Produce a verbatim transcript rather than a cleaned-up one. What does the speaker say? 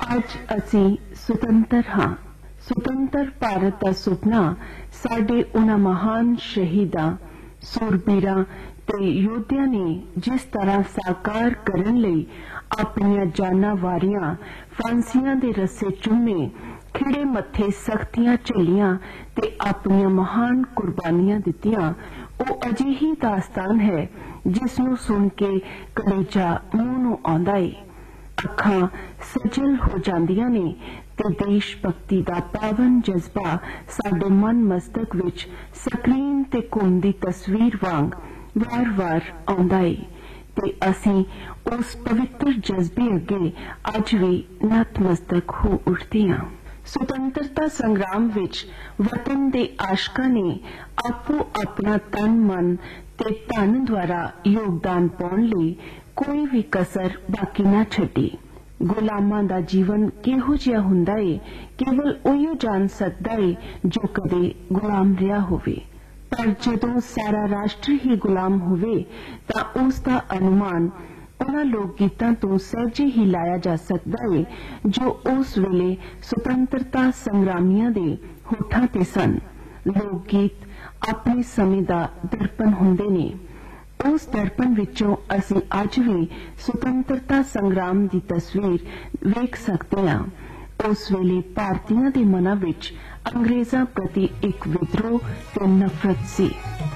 ਅੱਜ ਅਸੀਂ ਸੁਤੰਤਰ ਹਾਂ। ਸੁਤੰਤਰ ਭਾਰਤ ਦਾ ਸੁਪਨਾ ਸਾਡੇ ਉਹਨਾਂ ਮਹਾਨ ਸ਼ਹੀਦਾਂ, ਸੂਰਬੀਰਾਂ ਤੇ ਯੋਧਿਆਂ ਨੇ ਜਿਸ ਤਰ੍ਹਾਂ ਸਾਕਾਰ ਕਰਨ ਲਈ ਆਪਣੀਆਂ ਜਾਨਾਂ ਵਾਰੀਆਂ, ਫਾਂਸੀਆਂ ਦੇ ਰੱਸੇ ਚੁੰਮੇ, ਖਿੜੇ ਮੱਥੇ ਸਖਤੀਆਂ ਝੱਲੀਆਂ ਤੇ ਆਪਣੀਆਂ ਮਹਾਨ ਕੁਰਬਾਨੀਆਂ ਦਿੱਤੀਆਂ, ਉਹ ਅਜਿਹੀ ਦਾਸਤਾਨ ਹੈ ਜਿਸ ਨੂੰ ਸੁਣ ਕੇ ਕਲੇਜਾ ਮੂੰਹ ਨੂੰ ਆਉਂਦਾ ਏ। ਅੱਖਾਂ ਸਜਲ ਹੋ ਜਾਂਦੀਆਂ ਨੇ ਤੇ ਦੇਸ਼ ਭਗਤੀ ਦਾ ਪਾਵਨ ਜਜ਼ਬਾ ਸਾਡੇ ਮਨ ਮਸਤਕ ਵਿੱਚ ਸਕਰੀਨ ਤੇ ਘੁੰਮਦੀ ਤਸਵੀਰ ਵਾਂਗ ਵਾਰ-ਵਾਰ ਆਉਂਦਾ ਏ ਤੇ ਅਸੀਂ ਉਸ ਪਵਿੱਤਰ ਜਜ਼ਬੇ ਅੱਗੇ ਅੱਜ ਵੀ ਨਤਮਸਤਕ ਹੋ ਉੱਠਦੇ ਹਾਂ। ਸੁਤੰਤਰਤਾ ਸੰਗਰਾਮ ਵਿੱਚ ਵਤਨ ਦੇ ਆਸ਼ਕਾਂ ਨੇ ਆਪੋ ਆਪਣਾ ਤਨ, ਮਨ ਤੇ ਧਨ ਦੁਆਰਾ ਯੋਗਦਾਨ ਪਾਉਣ ਲਈ ਕੋਈ ਵੀ ਕਸਰ ਬਾਕੀ ਨਾ ਛੱਡੀ। ਗੁਲਾਮਾਂ ਦਾ ਜੀਵਨ ਕਿਹੋ ਜਿਹਾ ਹੁੰਦਾ ਏ, ਕੇਵਲ ਉਹੀ ਜਾਣ ਸਕਦਾ ਏ ਜੋ ਕਦੇ ਗੁਲਾਮ ਰਿਹਾ ਹੋਵੇ। ਪਰ ਜਦੋਂ ਸਾਰਾ ਰਾਸ਼ਟਰ ਹੀ ਗੁਲਾਮ ਹੋਵੇ ਤਾਂ ਉਸ ਦਾ ਅਨੁਮਾਨ ਉਹਨਾਂ ਲੋਕ ਗੀਤਾਂ ਤੋਂ ਸਹਿਜੇ ਹੀ ਲਾਇਆ ਜਾ ਸਕਦਾ ਏ ਜੋ ਉਸ ਵੇਲੇ ਸੁਤੰਤਰਤਾ ਸੰਗਰਾਮੀਆਂ ਦੇ ਹੋਠਾਂ ਤੇ ਸਨ। ਲੋਕ ਗੀਤ ਆਪਣੇ ਸਮੇਂ ਦਾ ਦਰਪਣ ਹੁੰਦੇ ਨੇ। ਉਸ ਦਰਪਣ ਵਿੱਚੋਂ ਅਸੀਂ ਅੱਜ ਵੀ ਸੁਤੰਤਰਤਾ ਸੰਗਰਾਮ ਦੀ ਤਸਵੀਰ ਵੇਖ ਸਕਦੇ ਹਾਂ। ਉਸ ਵੇਲੇ ਭਾਰਤੀਆਂ ਦੇ ਮਨਾਂ ਵਿੱਚ ਅੰਗਰੇਜ਼ਾਂ ਪ੍ਰਤੀ ਇੱਕ ਵਿਦਰੋਹ ਤੇ ਨਫ਼ਰਤ ਸੀ।